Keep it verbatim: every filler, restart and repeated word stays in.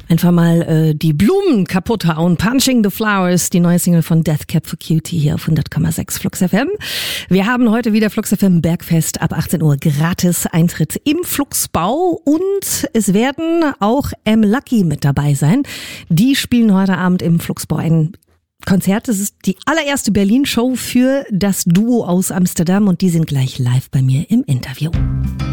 Einfach mal äh, die Blumen kaputt hauen. Punching the Flowers, die neue Single von Death Cab for Cutie hier auf hundert Komma sechs Flux F M. Wir haben heute wieder Flux F M Bergfest ab achtzehn Uhr, gratis Eintritt im Fluxbau und es werden auch M Lucky mit dabei sein. Die spielen heute Abend im Fluxbau ein Konzert. Das ist die allererste Berlin-Show für das Duo aus Amsterdam und die sind gleich live bei mir im Interview.